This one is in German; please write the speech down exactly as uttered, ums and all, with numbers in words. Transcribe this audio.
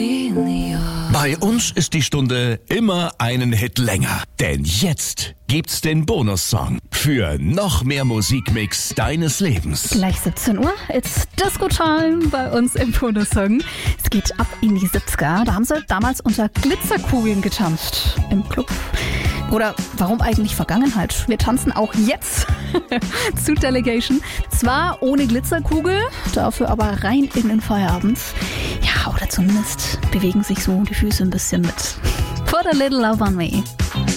Bei uns ist die Stunde immer einen Hit länger. Denn jetzt gibt's den Bonussong für noch mehr Musikmix deines Lebens. Gleich siebzehn Uhr, it's Disco Time bei uns im Bonussong. Es geht ab in die siebziger. Da haben sie damals unter Glitzerkugeln getanzt im Club. Oder warum eigentlich Vergangenheit? Wir tanzen auch jetzt zu Delegation. Zwar ohne Glitzerkugel, dafür aber rein in den Feierabend. Ja, oder zumindest bewegen sich so die Füße ein bisschen mit. Put a little love on me.